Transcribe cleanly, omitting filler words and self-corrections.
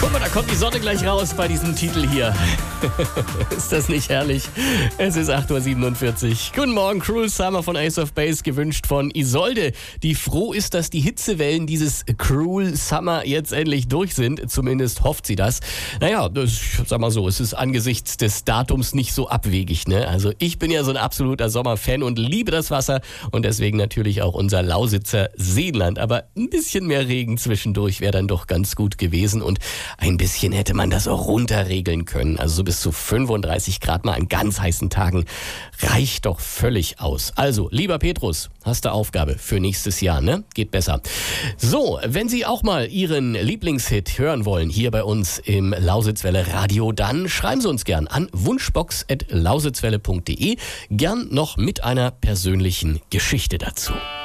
Guck mal, da kommt die Sonne gleich raus bei diesem Titel hier. Ist das nicht herrlich? Es ist 8:47 Uhr. Guten Morgen, Cruel Summer von Ace of Base, gewünscht von Isolde, die froh ist, dass die Hitzewellen dieses Cruel Summer jetzt endlich durch sind. Zumindest hofft sie das. Naja, sag mal so, es ist angesichts des Datums nicht so abwegig, ne? Also ich bin ja so ein absoluter Sommerfan und liebe das Wasser und deswegen natürlich auch unser Lausitzer Seenland. Aber ein bisschen mehr Regen zwischendurch wäre dann doch ganz gut gewesen und ein bisschen hätte man das auch runterregeln können. Also so bis zu 35 Grad mal an ganz heißen Tagen reicht doch völlig aus. Also, lieber Petrus, hast du Aufgabe für nächstes Jahr, ne? Geht besser. So, wenn Sie auch mal Ihren Lieblingshit hören wollen, hier bei uns im Lausitzwelle Radio, dann schreiben Sie uns gern an wunschbox@lausitzwelle.de. Gern noch mit einer persönlichen Geschichte dazu.